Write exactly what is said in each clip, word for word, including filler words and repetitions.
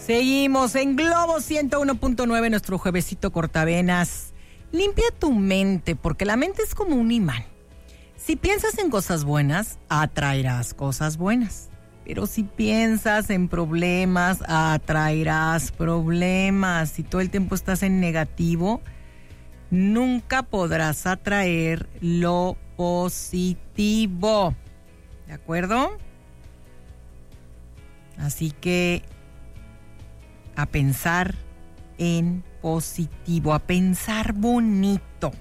Seguimos en Globo ciento uno punto nueve, nuestro juevesito cortavenas. Limpia tu mente, porque la mente es como un imán. Si piensas en cosas buenas, atraerás cosas buenas. Pero si piensas en problemas, atraerás problemas. Si todo el tiempo estás en negativo, nunca podrás atraer lo positivo. ¿De acuerdo? Así que a pensar en positivo, a pensar bonito.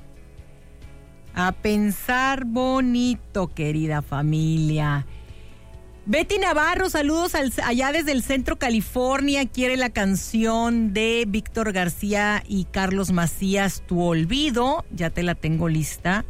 A pensar bonito, querida familia. Betty Navarro, saludos al, allá desde el Centro California. Quiere la canción de Víctor García y Carlos Macías, Tu Olvido. Ya te la tengo lista.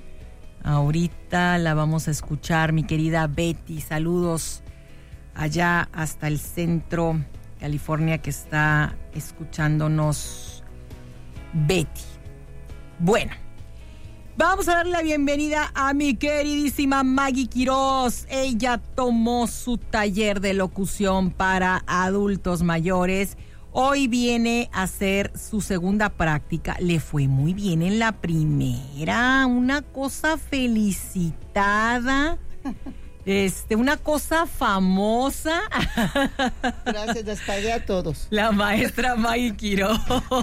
Ahorita la vamos a escuchar, mi querida Betty. Saludos allá hasta el Centro California que está escuchándonos Betty. Bueno. Vamos a darle la bienvenida a mi queridísima Maggie Quiroz. Ella tomó su taller de locución para adultos mayores. Hoy viene a hacer su segunda práctica. Le fue muy bien en la primera. Una cosa felicitada. Este, una cosa famosa. Gracias, les pagué a todos. La maestra Maggie Quiroz.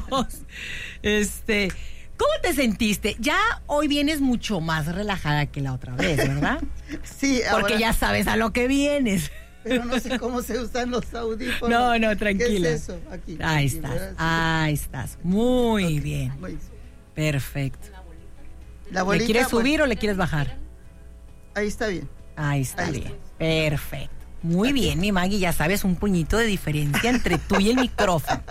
Este... ¿Cómo te sentiste? Ya hoy vienes mucho más relajada que la otra vez, ¿verdad? Sí, ahora... Porque ya sabes a lo que vienes. Pero no sé cómo se usan los audífonos. No, no, tranquila. ¿Qué es eso? Aquí. Ahí aquí, estás, ¿verdad? ahí estás. Muy okay. bien. Muy bien. Perfecto. La bolita, ¿Le quieres subir bueno, o le quieres bajar? Ahí está bien. Ahí está ahí bien. Está. Perfecto. Muy Aquí. Bien, mi Maggie, ya sabes, un puñito de diferencia entre tú y el micrófono.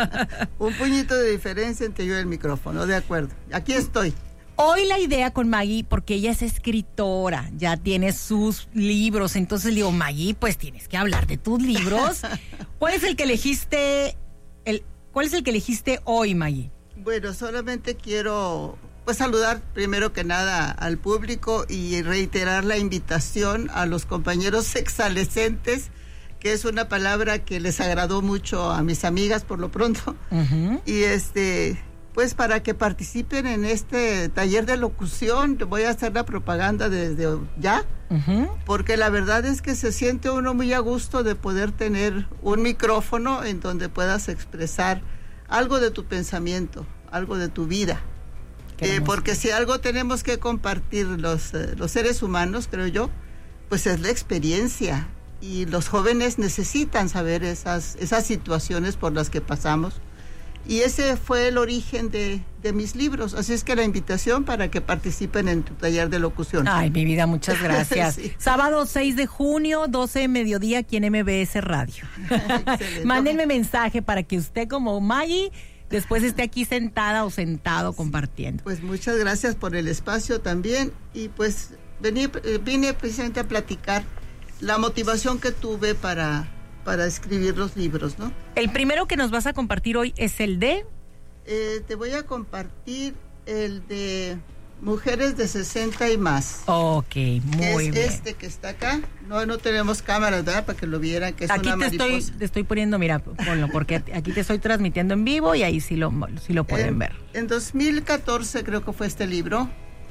Un puñito de diferencia entre yo y el micrófono, de acuerdo. Aquí estoy. Hoy la idea con Maggie, porque ella es escritora, ya tiene sus libros, entonces le digo, Maggie, pues tienes que hablar de tus libros. ¿Cuál es el que elegiste, el, cuál es el que elegiste hoy, Maggie? Bueno, solamente quiero... Pues saludar primero que nada al público y reiterar la invitación a los compañeros exalescentes, que es una palabra que les agradó mucho a mis amigas por lo pronto. Uh-huh. Y este, pues para que participen en este taller de locución, voy a hacer la propaganda desde ya, uh-huh. porque la verdad es que se siente uno muy a gusto de poder tener un micrófono en donde puedas expresar algo de tu pensamiento, algo de tu vida. Eh, porque si algo tenemos que compartir los, eh, los seres humanos, creo yo, pues es la experiencia. Y los jóvenes necesitan saber esas, esas situaciones por las que pasamos. Y ese fue el origen de, de mis libros. Así es que la invitación para que participen en tu taller de locución. Ay, mi vida, muchas gracias. Sí. Sábado seis de junio, doce de mediodía, aquí en M B S Radio. Mándenme mensaje para que usted como Maggie... después esté aquí sentada o sentado sí, compartiendo. Pues muchas gracias por el espacio también y pues vení, vine precisamente a platicar la motivación que tuve para, para escribir los libros, ¿no? El primero que nos vas a compartir hoy es el de... Eh, te voy a compartir el de Mujeres de sesenta y más. Ok, muy es bien. Este que está acá. No, no tenemos cámaras, ¿verdad? Para que lo vieran, que es aquí una te mariposa. Estoy, te estoy poniendo, mira, ponlo, porque aquí te estoy transmitiendo en vivo y ahí sí lo, sí lo pueden en, ver. En dos mil catorce creo que fue este libro.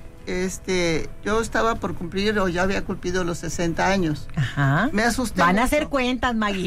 Este, yo estaba por cumplir, o ya había cumplido los sesenta años. Ajá. Me asusté. Van mucho. a hacer cuentas, Maggie.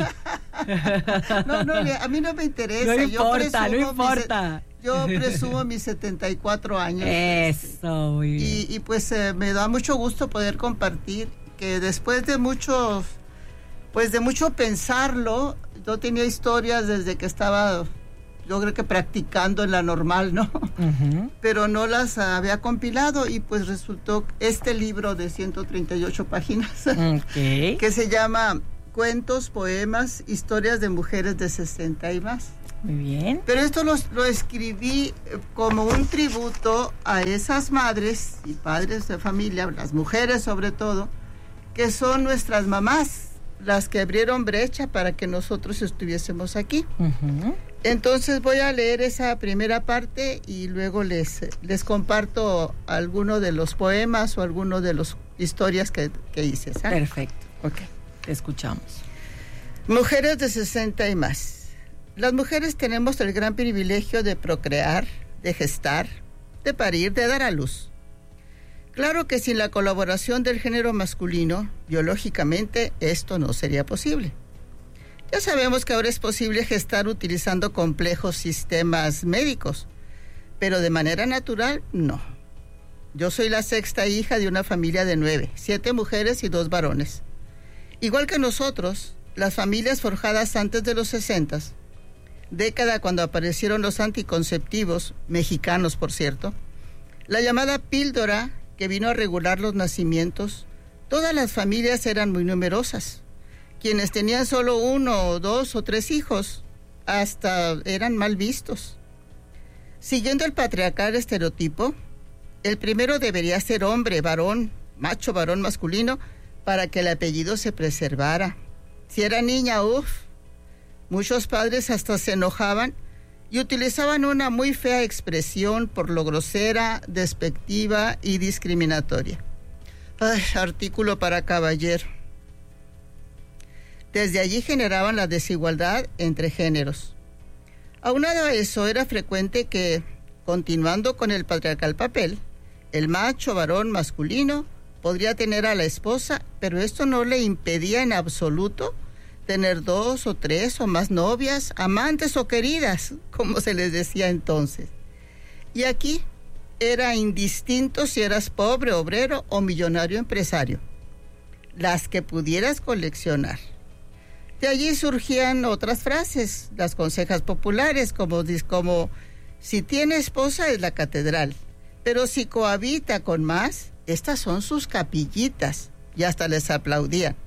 no, no, a mí no me interesa. No yo importa, no importa. Mis, yo presumo mis setenta y cuatro años. Eso, muy bien. Y, y pues eh, me da mucho gusto poder compartir que después de muchos, pues de mucho pensarlo, yo tenía historias desde que estaba, yo creo que practicando en la normal, ¿no? Uh-huh. Pero no las había compilado y pues resultó este libro de ciento treinta y ocho páginas, okay. que se llama Cuentos, Poemas, Historias de Mujeres de sesenta y más. Muy bien. Pero esto lo, lo escribí como un tributo a esas madres y padres de familia, las mujeres sobre todo, que son nuestras mamás, las que abrieron brecha para que nosotros estuviésemos aquí. Uh-huh. Entonces voy a leer esa primera parte y luego les, les comparto alguno de los poemas o alguno de las historias que, que hice, ¿sabes? Perfecto. Ok, te escuchamos. Mujeres de sesenta y más. las mujeres tenemos el gran privilegio de procrear, de gestar, de parir, de dar a luz. Claro que sin la colaboración del género masculino, biológicamente esto no sería posible. Ya sabemos que ahora es posible gestar utilizando complejos sistemas médicos, pero de manera natural, no. Yo soy la sexta hija de una familia de nueve, siete mujeres y dos varones. Igual que nosotros, las familias forjadas antes de los sesentas, década cuando aparecieron los anticonceptivos, mexicanos por cierto, la llamada píldora que vino a regular los nacimientos, todas las familias eran muy numerosas. Quienes tenían solo uno, dos o tres hijos, hasta eran mal vistos. Siguiendo el patriarcal estereotipo, el primero debería ser hombre, varón, macho, varón masculino, para que el apellido se preservara. Si era niña, uff, muchos padres hasta se enojaban y utilizaban una muy fea expresión por lo grosera, despectiva y discriminatoria. Ay, artículo para caballero. Desde allí generaban la desigualdad entre géneros. Aunado a eso, era frecuente que, continuando con el patriarcal papel, el macho varón masculino podría tener a la esposa, pero esto no le impedía en absoluto tener dos o tres o más novias, amantes o queridas, como se les decía entonces. Y aquí era indistinto si eras pobre, obrero o millonario empresario, las que pudieras coleccionar. De allí surgían otras frases, las consejas populares, como, como si tiene esposa es la catedral, pero si cohabita con más, estas son sus capillitas, y hasta les aplaudían.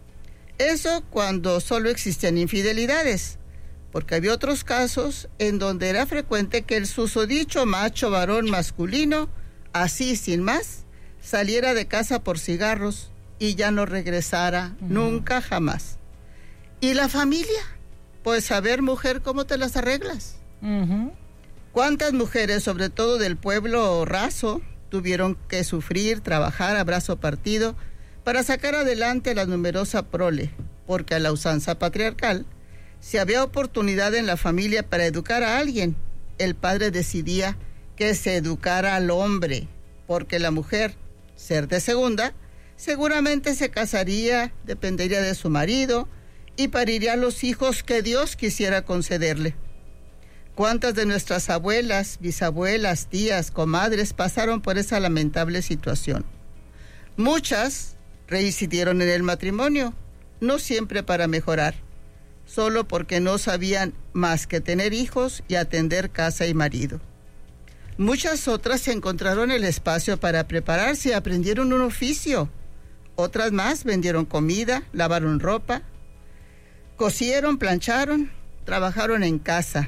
Eso cuando solo existían infidelidades, porque había otros casos en donde era frecuente que el susodicho macho varón masculino, así sin más, saliera de casa por cigarros y ya no regresara uh-huh. nunca jamás. ¿Y la familia? Pues a ver, mujer, ¿cómo te las arreglas? Uh-huh. ¿Cuántas mujeres, sobre todo del pueblo raso, tuvieron que sufrir, trabajar a brazo partido para sacar adelante la numerosa prole? Porque a la usanza patriarcal, si había oportunidad en la familia para educar a alguien, el padre decidía que se educara al hombre, porque la mujer, ser de segunda, seguramente se casaría, dependería de su marido y pariría los hijos que Dios quisiera concederle. ¿Cuántas de nuestras abuelas, bisabuelas, tías, comadres pasaron por esa lamentable situación? Muchas reincidieron en el matrimonio, no siempre para mejorar, solo porque no sabían más que tener hijos y atender casa y marido. Muchas otras encontraron el espacio para prepararse y aprendieron un oficio. Otras más vendieron comida, lavaron ropa, cosieron, plancharon, trabajaron en casa.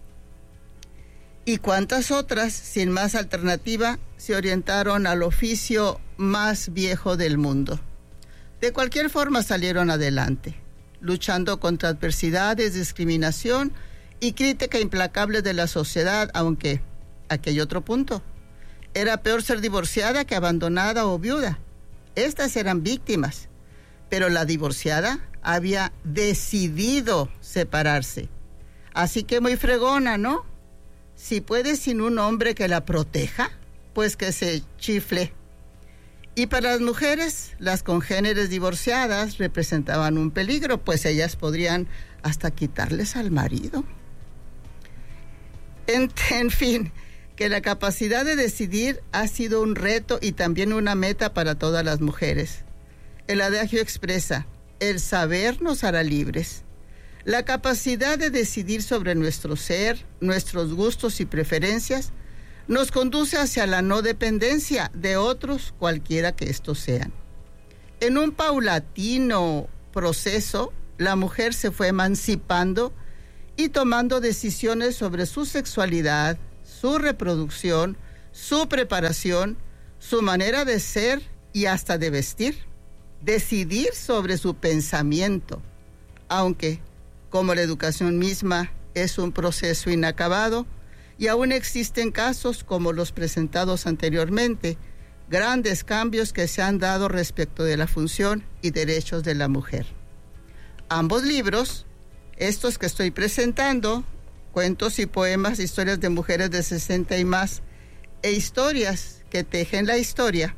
Y cuántas otras, sin más alternativa, se orientaron al oficio más viejo del mundo. De cualquier forma salieron adelante, luchando contra adversidades, discriminación y crítica implacable de la sociedad, aunque, aquí hay otro punto, era peor ser divorciada que abandonada o viuda. Estas eran víctimas, pero la divorciada había decidido separarse. Así que muy fregona, ¿no? Si puede sin un hombre que la proteja, pues que se chifle. Y para las mujeres, las congéneres divorciadas representaban un peligro, pues ellas podrían hasta quitarles al marido. En, en fin, que la capacidad de decidir ha sido un reto y también una meta para todas las mujeres. El adagio expresa, el saber nos hará libres. La capacidad de decidir sobre nuestro ser, nuestros gustos y preferencias, nos conduce hacia la no dependencia de otros, cualquiera que estos sean. En un paulatino proceso, la mujer se fue emancipando y tomando decisiones sobre su sexualidad, su reproducción, su preparación, su manera de ser y hasta de vestir. Decidir sobre su pensamiento, aunque, como la educación misma es un proceso inacabado, y aún existen casos como los presentados anteriormente, grandes cambios que se han dado respecto de la función y derechos de la mujer. Ambos libros, Estos que estoy presentando, cuentos y poemas, historias de mujeres de sesenta y más, e historias que tejen la historia,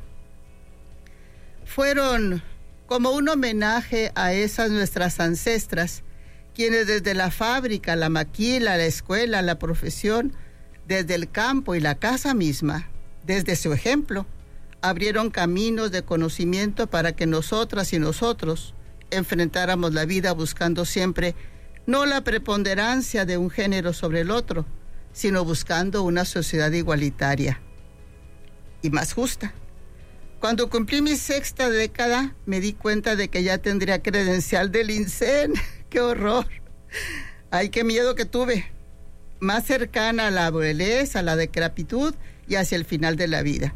fueron como un homenaje a esas nuestras ancestras, quienes desde la fábrica, la maquila, la escuela, la profesión, desde el campo y la casa misma, desde su ejemplo, abrieron caminos de conocimiento para que nosotras y nosotros enfrentáramos la vida buscando siempre no la preponderancia de un género sobre el otro, sino buscando una sociedad igualitaria y más justa. Cuando cumplí mi sexta década, me di cuenta de que ya tendría credencial del INSEN. ¡Qué horror! ¡Ay, qué miedo que tuve! Más cercana a la abuelez, a la decrepitud y hacia el final de la vida.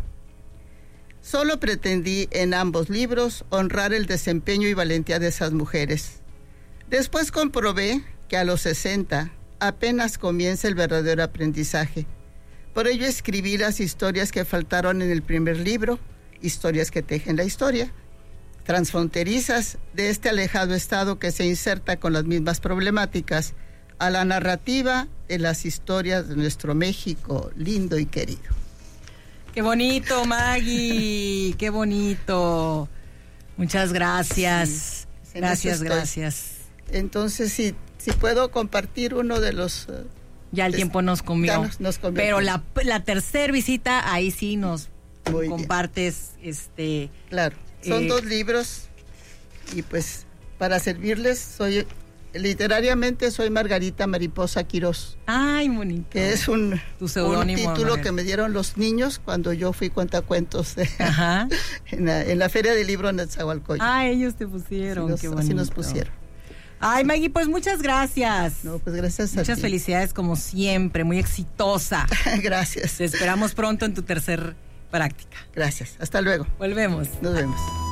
Solo pretendí en ambos libros honrar el desempeño y valentía de esas mujeres. Después comprobé que a los sesenta apenas comienza el verdadero aprendizaje. Por ello escribí las historias que faltaron en el primer libro, historias que tejen la historia, transfronterizas de este alejado estado que se inserta con las mismas problemáticas a la narrativa de las historias de nuestro México lindo y querido. ¡Qué bonito, Maggie! ¡Qué bonito! Muchas gracias. Sí, gracias, gracias. Entonces, si, si puedo compartir uno de los... Uh, ya el des, tiempo nos comió. Nos, nos comió. Pero la, la tercera visita, ahí sí nos Muy compartes. bien. este Claro, son eh, dos libros y pues para servirles, soy literariamente soy Margarita Mariposa Quirós. Ay, bonito. Que es un, tu seudónimo, un título Margarita, que me dieron los niños cuando yo fui cuentacuentos de, Ajá. en, la, en la Feria del Libro en Netzahualcóyotl. Ah, ellos te pusieron, así nos, qué bonito. así nos pusieron. Ay, Maggie, pues muchas gracias. No, pues gracias a Muchas ti. felicidades como siempre, muy exitosa. Gracias. Te esperamos pronto en tu tercer práctica. Gracias. Hasta luego. Volvemos. Nos vemos.